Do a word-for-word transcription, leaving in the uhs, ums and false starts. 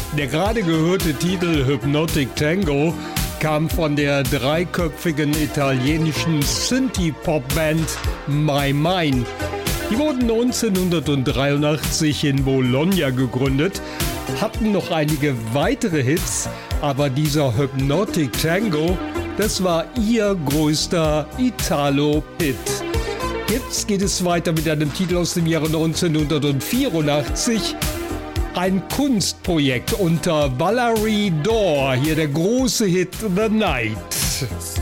Der gerade gehörte Titel Hypnotic Tango kam von der dreiköpfigen italienischen Synthie-Pop-Band My Mine. Die wurden neunzehnhundertdreiundachtzig in Bologna gegründet, hatten noch einige weitere Hits, aber dieser Hypnotic Tango, das war ihr größter Italo-Hit. Jetzt geht es weiter mit einem Titel aus dem Jahre neunzehnhundertvierundachtzig. Ein Kunstprojekt unter Valerie Dore. Hier der große Hit The Night.